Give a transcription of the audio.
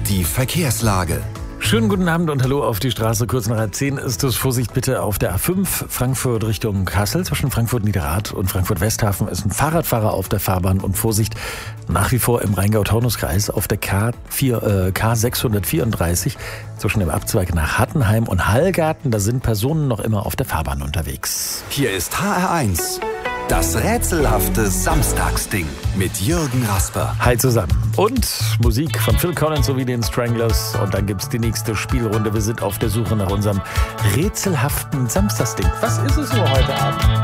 Die Verkehrslage. Schönen guten Abend und hallo auf die Straße. Kurz nach 10 ist es. Vorsicht bitte auf der A5 Frankfurt Richtung Kassel. Zwischen Frankfurt-Niederrad und Frankfurt-Westhafen ist ein Fahrradfahrer auf der Fahrbahn. Und Vorsicht nach wie vor im Rheingau-Taunus-Kreis auf der K634 zwischen dem Abzweig nach Hattenheim und Hallgarten. Da sind Personen noch immer auf der Fahrbahn unterwegs. Hier ist HR1. Das rätselhafte Samstagsding mit Jürgen Rasper. Hi zusammen. Und Musik von Phil Collins sowie den Stranglers. Und dann gibt's die nächste Spielrunde. Wir sind auf der Suche nach unserem rätselhaften Samstagsding. Was ist es so heute Abend?